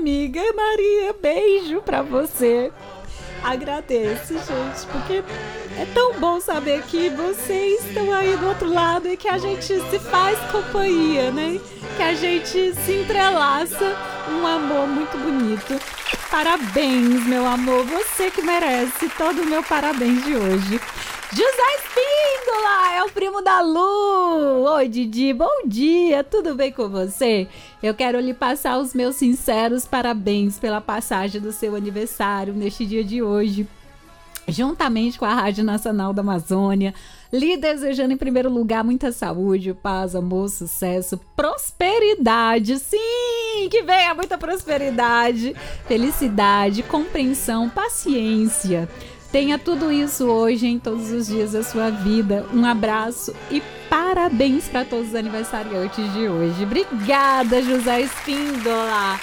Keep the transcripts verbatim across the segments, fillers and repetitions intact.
amiga Maria. Beijo pra você. Agradeço, gente, porque é tão bom saber que vocês estão aí do outro lado e que a gente se faz companhia, né? Que a gente se entrelaça, um amor muito bonito. Parabéns, meu amor, você que merece todo o meu parabéns de hoje. José Espíndola é o primo da Lu. Oi, Didi, bom dia, tudo bem com você? Eu quero lhe passar os meus sinceros parabéns pela passagem do seu aniversário neste dia de hoje, juntamente com a Rádio Nacional da Amazônia, lhe desejando em primeiro lugar muita saúde, paz, amor, sucesso, prosperidade, sim, que venha muita prosperidade, felicidade, compreensão, paciência. Tenha tudo isso hoje em todos os dias da sua vida. Um abraço e parabéns para todos os aniversariantes de hoje. Obrigada, José Espíndola.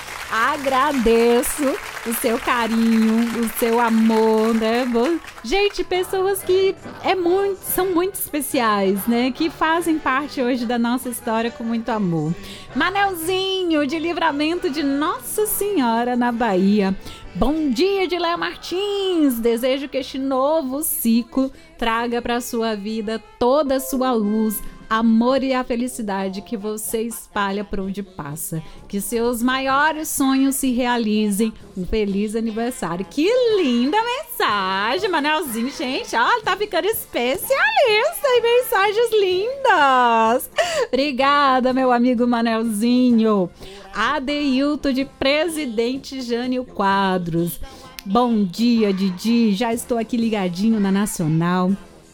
Agradeço o seu carinho, o seu amor, né? Gente, pessoas que é muito, são muito especiais, né? Que fazem parte hoje da nossa história com muito amor. Manelzinho, de Livramento de Nossa Senhora, na Bahia. Bom dia, de Léo Martins. Desejo que este novo ciclo traga para a sua vida toda a sua luz, amor e a felicidade que você espalha por onde passa. Que seus maiores sonhos se realizem. Um feliz aniversário. Que linda mensagem, Manelzinho. Gente, ó, tá ficando especialista em mensagens lindas. Obrigada, meu amigo Manelzinho. Adeilton de Presidente Jânio Quadros. Bom dia, Didi. Já estou aqui ligadinho na Nacional.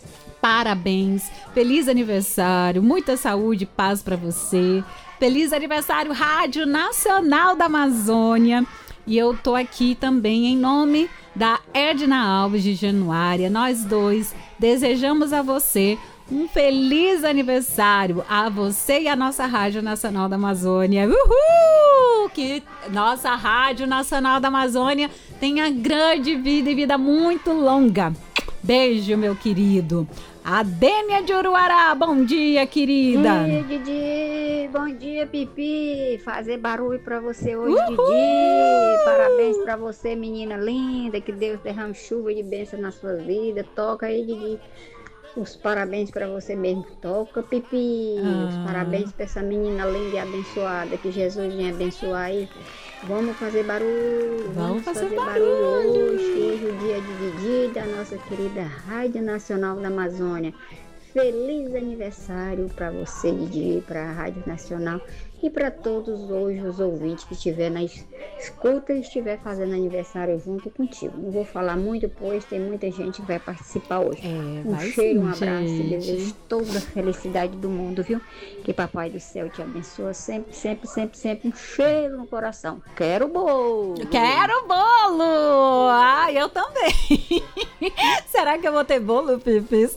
Parabéns, feliz aniversário, muita saúde e paz para você. Feliz aniversário, Rádio Nacional da Amazônia. E eu tô aqui também em nome da Edna Alves de Januária. Nós dois desejamos a você um feliz aniversário, a você e a nossa Rádio Nacional da Amazônia. Uhul! Que nossa Rádio Nacional da Amazônia tenha grande vida e vida muito longa. Beijo, meu querido. A Dênia de Uruará, bom dia, querida. Bom dia, Didi. Bom dia, Pipi. Fazer barulho pra você hoje, Uhul! Didi. Parabéns pra você, menina linda. Que Deus derrame chuva de bênção na sua vida. Toca aí, Didi. Os parabéns pra você mesmo. Toca, Pipi. Ah. Os parabéns pra essa menina linda e abençoada. Que Jesus venha abençoar aí. Vamos fazer barulho. Vamos, Vamos fazer, fazer barulho. barulho hoje. Hoje é o dia de Didi, da nossa querida Rádio Nacional da Amazônia. Feliz aniversário para você, Didi, para a Rádio Nacional e para todos hoje os ouvintes que estiver na escuta e estiver fazendo aniversário junto contigo. Não vou falar muito, pois tem muita gente que vai participar hoje. É, um cheiro, sim, um abraço gente. E desejo toda a felicidade do mundo, viu? Que Papai do Céu te abençoe sempre, sempre, sempre, sempre. Um cheiro no coração. Quero bolo! Quero bolo! Ah, eu também! Será que eu vou ter bolo, Pipis?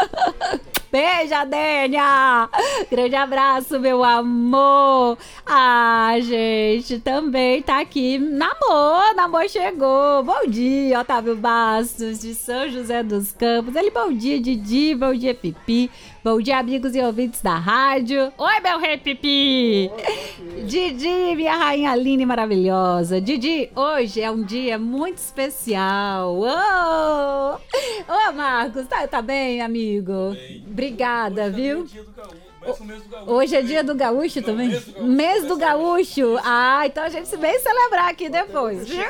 Beijo, Adênia! Grande abraço, meu amor! Ah, gente, também tá aqui. Namor, namor chegou. Bom dia, Otávio Bastos, de São José dos Campos. Ele, bom dia, Didi, bom dia, Pipi. Bom dia, amigos e ouvintes da rádio. Oi, meu rei Pipi! Oi, Didi, minha rainha Aline maravilhosa. Didi, hoje é um dia muito especial. Ô, oh! oh, Marcos, tá, tá bem, amigo? Bem. Obrigada, hoje viu? É dia do gaúcho. Hoje é dia do gaúcho Não, também? Mês do gaúcho. Mês do gaúcho. Ah, então a gente se vem celebrar aqui depois, viu?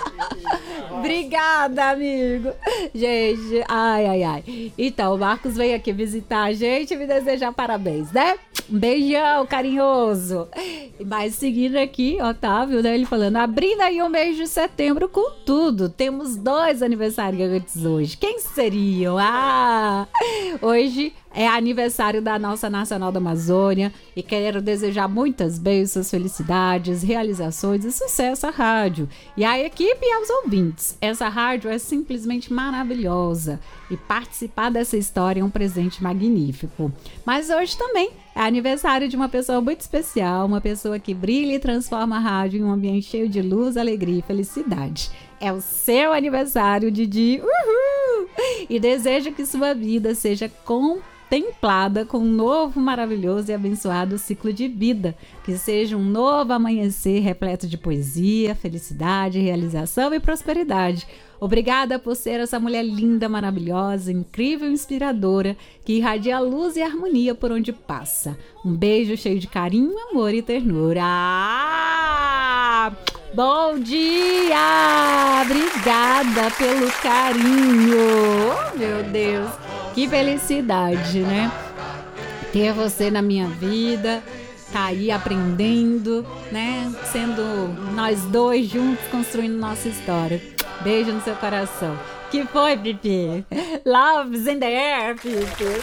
Obrigada, amigo. Gente, ai, ai, ai. Então, o Marcos veio aqui visitar a gente e me desejar parabéns, né? Um beijão carinhoso. Mas seguindo aqui, Otávio, né, ele falando, abrindo aí o mês de setembro com tudo. Temos dois aniversariantes hoje. Quem seriam? Ah, hoje é aniversário da nossa Nacional da Amazônia e quero desejar muitas bênçãos, felicidades, realizações e sucesso à rádio. E à equipe e aos ouvintes. Essa rádio é simplesmente maravilhosa e participar dessa história é um presente magnífico. Mas hoje também é aniversário de uma pessoa muito especial, uma pessoa que brilha e transforma a rádio em um ambiente cheio de luz, alegria e felicidade. É o seu aniversário, Didi. Uhul! E desejo que sua vida seja completa contemplada com um novo, maravilhoso e abençoado ciclo de vida. Que seja um novo amanhecer repleto de poesia, felicidade, realização e prosperidade. Obrigada por ser essa mulher linda, maravilhosa, incrível e inspiradora, que irradia luz e harmonia por onde passa. Um beijo cheio de carinho, amor e ternura. Ah! Bom dia! Obrigada pelo carinho. Oh, meu Deus, que felicidade, né? Ter você na minha vida, tá aí aprendendo, né? Sendo nós dois juntos construindo nossa história. Beijo no seu coração. Que foi, Pipi? Love's in the air, Pipi.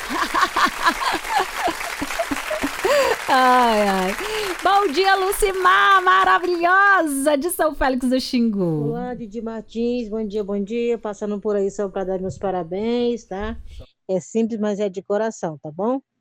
Ai, ai. Bom dia, Lucimar, maravilhosa, de São Félix do Xingu. Olá, Didi Martins, bom dia, bom dia. Passando por aí só para dar meus parabéns, tá? É simples, mas é de coração, tá bom?